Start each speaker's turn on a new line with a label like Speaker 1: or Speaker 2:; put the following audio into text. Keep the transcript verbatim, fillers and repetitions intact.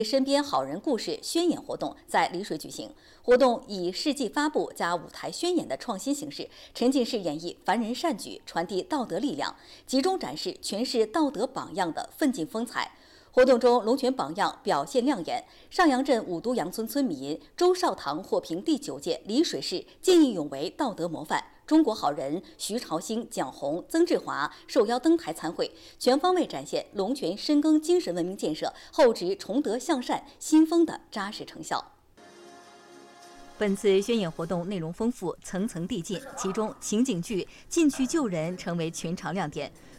Speaker 1: 身边好人故事宣演活动在丽水举行。活动以事迹发布加舞台宣演的创新形式，沉浸式演绎凡人善举，传递道德力量，集中展示诠释道德榜样的奋进风采。活动中，龙泉榜样表现亮眼，上阳镇五都杨村村民周少棠获评第九届丽水市见义勇为道德模范。中国好人徐朝兴、蒋红、曾志华受邀登台参会，全方位展现龙泉深耕精神文明建设、厚植崇德向善新风的扎实成效。本次宣演活动内容丰富，层层递进，其中情景剧“进去救人”成为全场亮点。